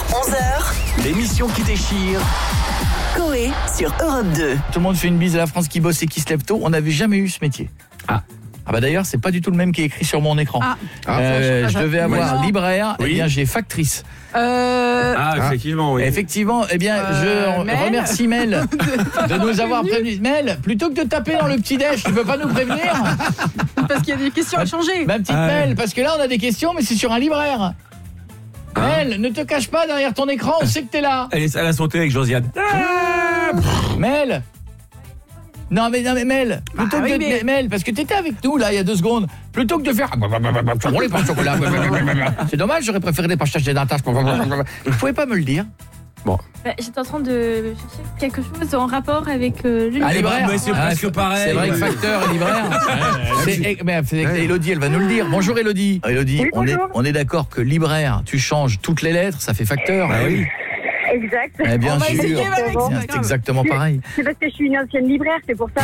11h, L'émission qui déchire. Coé sur Europe 2. Tout le monde fait une bise à la France qui bosse et qui se lève tôt. On n'avait jamais eu ce métier. Ah bah d'ailleurs, c'est pas du tout le même qui est écrit sur mon écran. Je devais avoir libraire, et bien j'ai factrice. Effectivement, oui. Effectivement, eh bien, je Mel remercie Mel de nous avoir prévenu. Mel, plutôt que de taper dans le petit déj, tu peux pas nous prévenir? Parce qu'il y a des questions à changer. Ma petite Mel, parce que là on a des questions, mais c'est sur un libraire. Mel, ne te cache pas derrière ton écran, on sait que t'es là. Elle a sauté avec Josiane. Mel. Non mais Mel, plutôt que de... Mel, parce que t'étais avec nous là il y a 2 secondes, plutôt que de faire les pains au chocolat, c'est dommage, j'aurais préféré des partages des datas. Vous pouvez pas me le dire? Bon. J'étais en train de chercher quelque chose en rapport avec le libraire. Mais c'est presque pareil. C'est vrai que facteur et libraire. Mais Elodie, elle va nous le dire. Bonjour Elodie. Elodie, oui, on est d'accord que libraire, tu changes toutes les lettres, ça fait facteur. Oui. Exact. Bien sûr. C'est exactement pareil. C'est parce que je suis une ancienne libraire, c'est pour ça.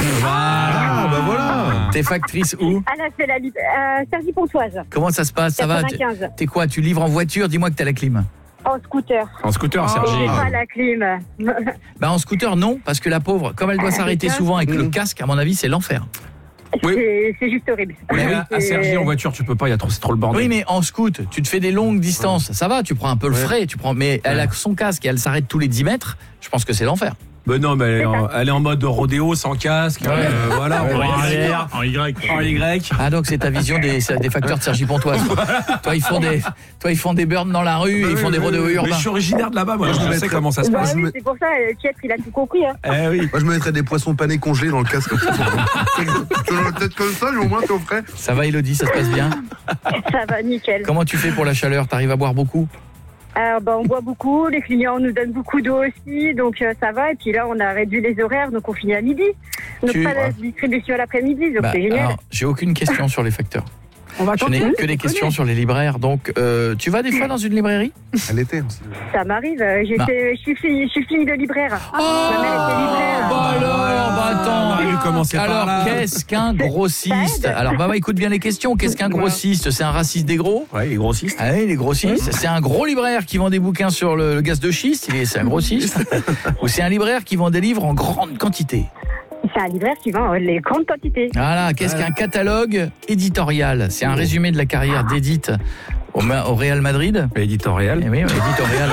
Voilà. T'es factrice où? À la Sergi Pontoise. Comment ça se passe? Ça va? T'es quoi? Tu livres en voiture? Dis-moi que t'as la clim. En scooter. En scooter, Sergi. J'ai pas la clim. En scooter, non, parce que la pauvre, comme elle doit s'arrêter souvent avec le casque, à mon avis, c'est l'enfer. Oui. C'est juste horrible. Oui, à Sergi en voiture, tu peux pas, c'est trop le bordel. Oui, mais en scoot, tu te fais des longues distances, ça va, tu prends un peu le frais, mais elle a son casque et elle s'arrête tous les 10 mètres, je pense que c'est l'enfer. Ben non, mais elle est en mode rodéo, sans casque, voilà. En Y. En Y. Ah, donc c'est ta vision des facteurs de Sergi Pontoise. Toi, ils font des burns dans la rue et ils font des rodéos urbains. Mais je suis originaire de là-bas, moi, je sais comment ça se passe. Oui, c'est pour ça, Piet, il a tout compris. Hein. Oui. Moi, je me mettrais des poissons panés congelés dans le casque. Peut-être comme ça, mais au moins, t'es au frais. Ça va, Elodie, ça se passe bien? Ça va, nickel. Comment tu fais pour la chaleur? T'arrives à boire beaucoup? Alors, on boit beaucoup, les clients nous donnent beaucoup d'eau aussi, donc ça va. Et puis là, on a réduit les horaires, donc on finit à midi. Donc pas de distribution à l'après-midi, donc c'est génial. Alors, j'ai aucune question sur les facteurs. Je n'ai que des questions sur les libraires. Donc, tu vas des fois dans une librairie? À l'été aussi. Ça m'arrive. Je suis fille de libraire. Ma mère était libraire. Alors, qu'est-ce qu'un grossiste? Alors, écoute bien les questions. Qu'est-ce qu'un grossiste? C'est un raciste des gros? Ouais, les grossistes. Ah oui, les grossistes. C'est un gros libraire qui vend des bouquins sur le gaz de schiste. C'est un grossiste. Ou c'est un libraire qui vend des livres en grande quantité? C'est un libraire qui vend les grandes quantités. Voilà, qu'est-ce qu'un catalogue éditorial? C'est un résumé de la carrière d'Edith au Real Madrid. Éditorial. Oui, éditorial.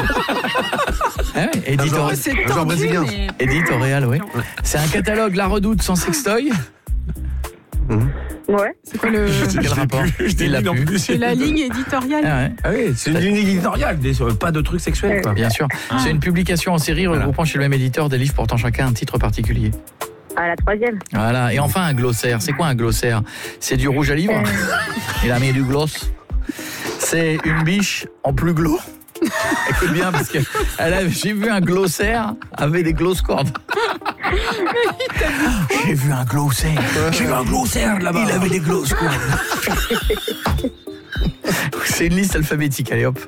Éditorial. C'est tendu, brésilien. mais... Éditorial, oui. C'est un catalogue La Redoute sans sextoy. Ouais. C'est quoi le... Quel rapport? C'est la ligne éditoriale. Oui, c'est une ligne éditoriale, pas de trucs sexuels. Quoi. Bien sûr. C'est une publication en série regroupant chez le même éditeur des livres portant chacun un titre particulier. À la 3e. Voilà. Et enfin, un glossaire. C'est quoi un glossaire? C'est du rouge à livre. Il a mis du gloss. C'est une biche en plus glos. Écoute bien, parce que j'ai vu un glossaire avec des gloss-cordes. J'ai vu un glossaire là-bas. Il avait des gloss-cordes. C'est une liste alphabétique, allez hop.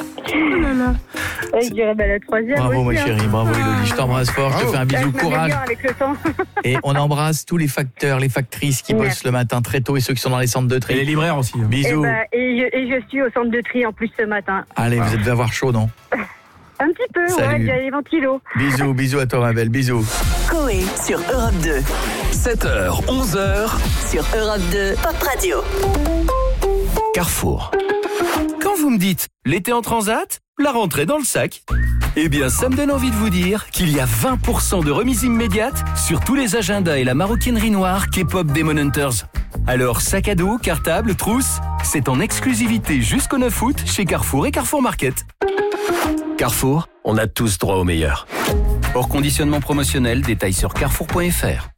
Je dirais la 3e. Bravo aussi, ma chérie, bravo Elodie, je t'embrasse fort, je te fais un bisou, courage. Avec le temps. Et on embrasse tous les facteurs, les factrices qui bossent le matin très tôt et ceux qui sont dans les centres de tri. Et les libraires aussi. Bisous. Et je suis au centre de tri en plus ce matin. Allez, vous devez avoir chaud, non? Un petit peu, Salut. il y a les ventilos. Bisous à toi ma belle, bisous. Coé sur Europe 2. 7h, 11h. Sur Europe 2, Pop Radio. Carrefour. Quand vous me dites l'été en transat, la rentrée dans le sac, eh bien ça me donne envie de vous dire qu'il y a 20% de remise immédiate sur tous les agendas et la maroquinerie noire K-pop Demon Hunters. Alors sac à dos, cartable, trousse, c'est en exclusivité jusqu'au 9 août chez Carrefour et Carrefour Market. Carrefour, on a tous droit au meilleur. Hors conditionnement promotionnel, détails sur carrefour.fr.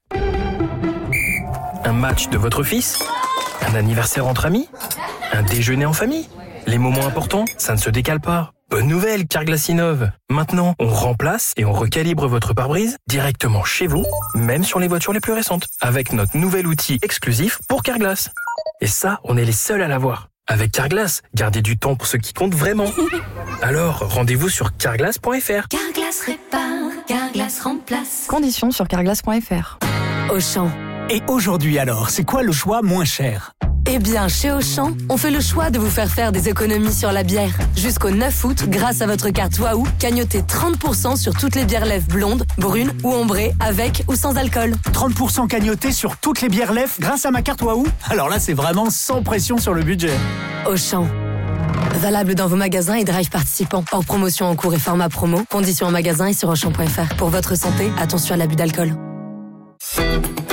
Un match de votre fils? Un anniversaire entre amis? Un déjeuner en famille? Les moments importants, ça ne se décale pas. Bonne nouvelle, Carglass innove. Maintenant, on remplace et on recalibre votre pare-brise directement chez vous, même sur les voitures les plus récentes, avec notre nouvel outil exclusif pour Carglass. Et ça, on est les seuls à l'avoir. Avec Carglass, gardez du temps pour ce qui compte vraiment. Alors, rendez-vous sur carglass.fr. Carglass répare, Carglass remplace. Conditions sur carglass.fr. Auchan. Et aujourd'hui alors, c'est quoi le choix moins cher ? Eh bien, chez Auchan, on fait le choix de vous faire des économies sur la bière. Jusqu'au 9 août, grâce à votre carte Waouh, cagnotez 30% sur toutes les bières lèvres blondes, brunes ou ambrées, avec ou sans alcool. 30% cagnoté sur toutes les bières lèvres grâce à ma carte Waouh. Alors là, c'est vraiment sans pression sur le budget. Auchan. Valable dans vos magasins et drive participants. Hors promotion en cours et format promo. Conditions en magasin et sur Auchan.fr. Pour votre santé, attention à l'abus d'alcool. C'est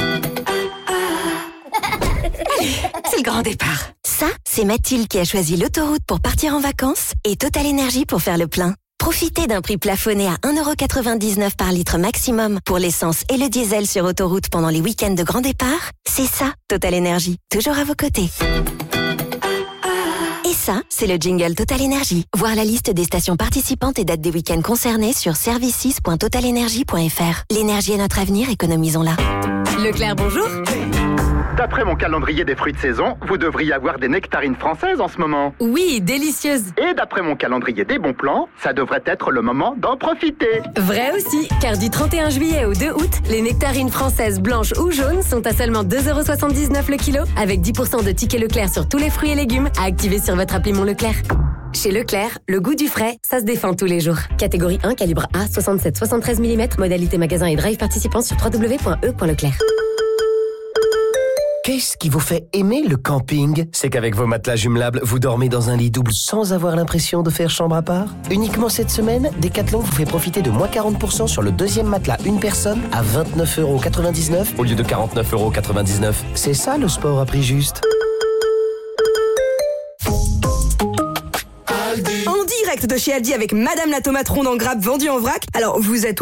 le grand départ. Ça, c'est Mathilde qui a choisi l'autoroute pour partir en vacances et Total Énergie pour faire le plein. Profitez d'un prix plafonné à 1,99€ par litre maximum pour l'essence et le diesel sur autoroute pendant les week-ends de grand départ. C'est ça, Total Énergie. Toujours à vos côtés. Et ça, c'est le jingle Total Énergie. Voir la liste des stations participantes et dates des week-ends concernés sur services.totalenergie.fr. L'énergie est notre avenir, économisons-la. Leclerc, bonjour. D'après mon calendrier des fruits de saison, vous devriez avoir des nectarines françaises en ce moment. Oui, délicieuses. Et d'après mon calendrier des bons plans, ça devrait être le moment d'en profiter. Vrai aussi, car du 31 juillet au 2 août, les nectarines françaises blanches ou jaunes sont à seulement 2,79€ le kilo, avec 10% de tickets Leclerc sur tous les fruits et légumes à activer sur votre appli Mon Leclerc. Chez Leclerc, le goût du frais, ça se défend tous les jours. Catégorie 1, calibre A, 67-73 mm, modalité magasin et drive participant sur www.e.leclerc. Qu'est-ce qui vous fait aimer le camping? C'est qu'avec vos matelas jumelables, vous dormez dans un lit double sans avoir l'impression de faire chambre à part? Uniquement cette semaine, Decathlon vous fait profiter de moins 40% sur le deuxième matelas une personne à 29,99€ au lieu de 49,99€. C'est ça le sport à prix juste. En direct de chez Aldi avec Madame la tomate ronde en grappe vendue en vrac. Alors, vous êtes